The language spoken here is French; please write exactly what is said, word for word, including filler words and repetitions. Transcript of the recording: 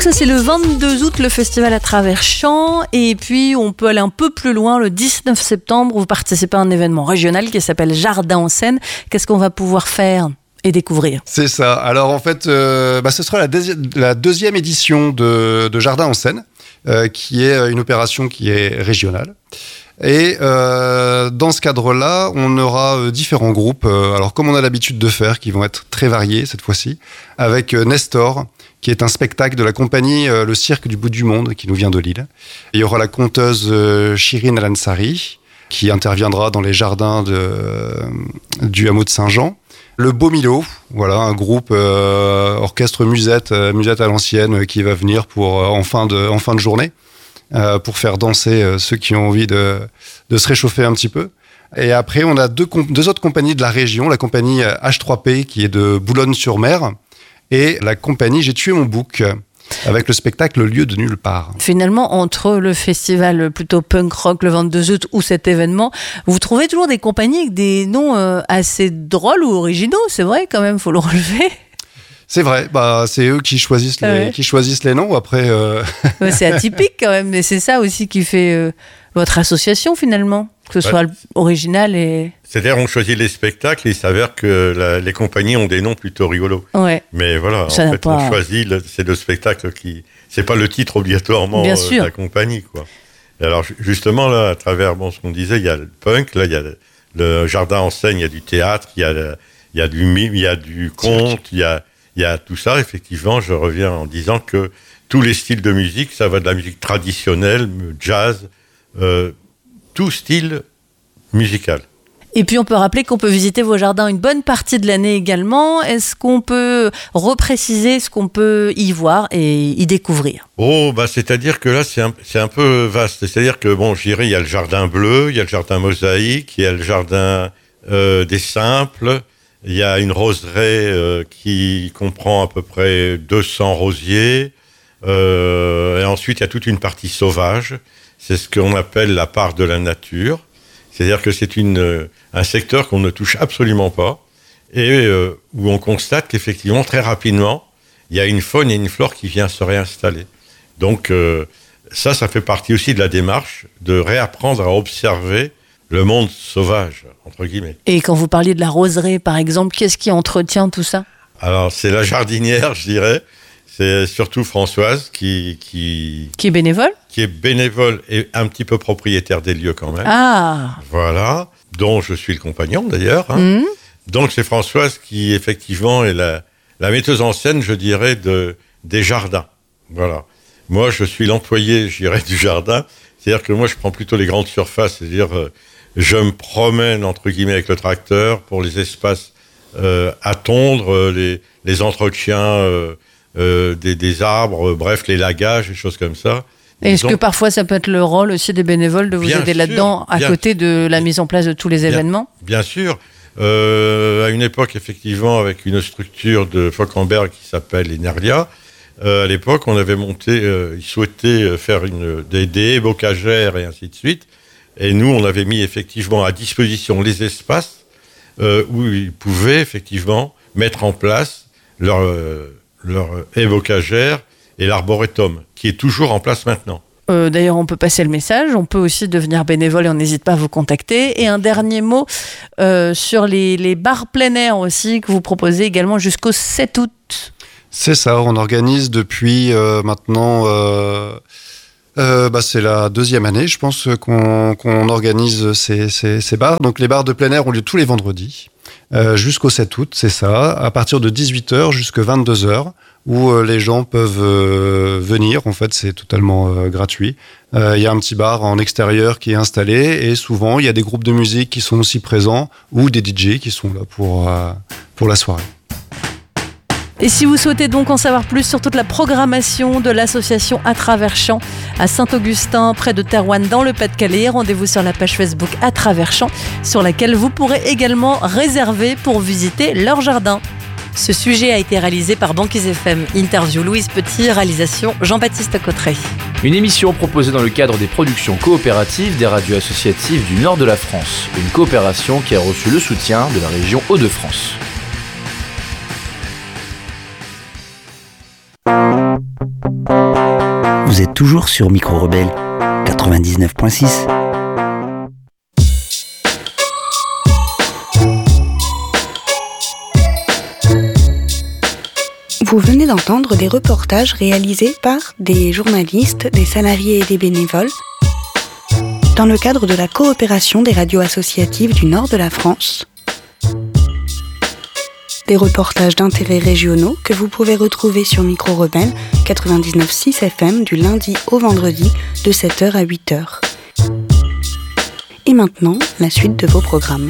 Donc ça c'est le vingt-deux août, le festival à travers Champs. Et puis on peut aller un peu plus loin, le dix-neuf septembre, vous participez à un événement régional qui s'appelle Jardin en scène. Qu'est-ce qu'on va pouvoir faire et découvrir? C'est ça. Alors en fait, euh, bah, ce sera la, deuxi- la deuxième édition de, de Jardin en scène, euh, qui est une opération qui est régionale. Et euh, dans ce cadre-là, on aura euh, différents groupes, euh, alors comme on a l'habitude de faire, qui vont être très variés cette fois-ci, avec euh, Nestor, qui est un spectacle de la compagnie euh, Le Cirque du Bout du Monde, qui nous vient de Lille. Et il y aura la conteuse euh, Shirin Alansari, qui interviendra dans les jardins de, euh, du hameau de Saint-Jean. Le Beau Milo, voilà, un groupe euh, orchestre musette, euh, musette à l'ancienne, euh, qui va venir pour, euh, en, fin de, en fin de journée. Euh, pour faire danser euh, ceux qui ont envie de, de se réchauffer un petit peu. Et après, on a deux, comp- deux autres compagnies de la région, la compagnie H trois P qui est de Boulogne-sur-Mer et la compagnie J'ai tué mon bouc avec le spectacle Le lieu de nulle part. Finalement, entre le festival plutôt punk rock le vingt-deux août ou cet événement, vous trouvez toujours des compagnies avec des noms euh, assez drôles ou originaux, c'est vrai quand même, faut le relever. C'est vrai, bah, c'est eux qui choisissent les, ouais. qui choisissent les noms. Après, euh... ouais, c'est atypique quand même, mais c'est ça aussi qui fait euh, votre association finalement, que ce soit ouais. original et... C'est-à-dire on choisit les spectacles et il s'avère que la, les compagnies ont des noms plutôt rigolos. Ouais. Mais voilà, ça en fait, pas... on choisit, le, c'est le spectacle qui... C'est pas le titre obligatoirement euh, de la compagnie, quoi. Et alors justement, là, à travers bon, ce qu'on disait, il y a le punk, là, il y a le, le jardin en scène, il y a du théâtre, il y a, le, il y a du mime, il y a du conte, il y a... Il y a tout ça, effectivement, je reviens en disant que tous les styles de musique, ça va de la musique traditionnelle, jazz, euh, tout style musical. Et puis on peut rappeler qu'on peut visiter vos jardins une bonne partie de l'année également. Est-ce qu'on peut repréciser ce qu'on peut y voir et y découvrir? Oh, bah c'est-à-dire que là, c'est un, c'est un peu vaste. C'est-à-dire que, bon, je dirais, il y a le jardin bleu, il y a le jardin mosaïque, il y a le jardin euh, des simples. Il y a une roseraie euh, qui comprend à peu près deux cents rosiers. Euh, et ensuite, il y a toute une partie sauvage. C'est ce qu'on appelle la part de la nature. C'est-à-dire que c'est une, euh, un secteur qu'on ne touche absolument pas et euh, où on constate qu'effectivement, très rapidement, il y a une faune et une flore qui vient se réinstaller. Donc euh, ça, ça fait partie aussi de la démarche de réapprendre à observer le monde sauvage, entre guillemets. Et quand vous parliez de la roseraie, par exemple, qu'est-ce qui entretient tout ça? Alors, c'est la jardinière, je dirais. C'est surtout Françoise qui... Qui, qui est bénévole? Qui est bénévole et un petit peu propriétaire des lieux quand même. Ah! Voilà, dont je suis le compagnon d'ailleurs. Hein. Mmh. Donc, c'est Françoise qui, effectivement, est la, la metteuse en scène, je dirais, de, des jardins. Voilà. Moi, je suis l'employé, je dirais, du jardin. C'est-à-dire que moi, je prends plutôt les grandes surfaces, c'est-à-dire... Euh, je me promène, entre guillemets, avec le tracteur pour les espaces euh, à tondre, les, les entretiens euh, euh, des, des arbres, euh, bref, les lagages, des choses comme ça. Et est-ce donc, que parfois, ça peut être le rôle aussi des bénévoles de vous aider sûr, là-dedans, à bien, côté de la mise en place de tous les événements? Bien, bien sûr. Euh, à une époque, effectivement, avec une structure de Fockenberg qui s'appelle Enerlia, euh, à l'époque, on avait monté, euh, ils souhaitaient faire une, des, des haies bocagères et ainsi de suite. Et nous, on avait mis effectivement à disposition les espaces euh, où ils pouvaient effectivement mettre en place leur, euh, leur haie bocagère et l'arboretum, qui est toujours en place maintenant. Euh, d'ailleurs, on peut passer le message, on peut aussi devenir bénévole et on n'hésite pas à vous contacter. Et un dernier mot euh, sur les, les bars plein air aussi, que vous proposez également jusqu'au sept août. C'est ça, on organise depuis euh, maintenant... Euh Euh, bah, c'est la deuxième année, je pense, qu'on, qu'on organise ces, ces, ces bars. Donc les bars de plein air ont lieu tous les vendredis, euh, jusqu'au sept août, c'est ça, à partir de dix-huit heures jusqu'à vingt-deux heures, où euh, les gens peuvent euh, venir. En fait, c'est totalement euh, gratuit. Il euh, y a un petit bar en extérieur qui est installé et souvent, il y a des groupes de musique qui sont aussi présents ou des D J qui sont là pour, euh, pour la soirée. Et si vous souhaitez donc en savoir plus sur toute la programmation de l'association À Travers Champs à Saint-Augustin, près de Thérouanne, dans le Pas-de-Calais, rendez-vous sur la page Facebook À Travers Champs, sur laquelle vous pourrez également réserver pour visiter leur jardin. Ce sujet a été réalisé par Banquise F M. Interview Louise Petit, réalisation Jean-Baptiste Cotteret. Une émission proposée dans le cadre des productions coopératives des radios associatives du nord de la France. Une coopération qui a reçu le soutien de la région Hauts-de-France. Thank you. Vous êtes toujours sur Micro Rebelle quatre-vingt-dix-neuf point six. Vous venez d'entendre des reportages réalisés par des journalistes, des salariés et des bénévoles dans le cadre de la coopération des radios associatives du nord de la France. Des reportages d'intérêts régionaux que vous pouvez retrouver sur Micro Rebelle quatre-vingt-dix-neuf point six F M du lundi au vendredi de sept heures à huit heures. Et maintenant, la suite de vos programmes.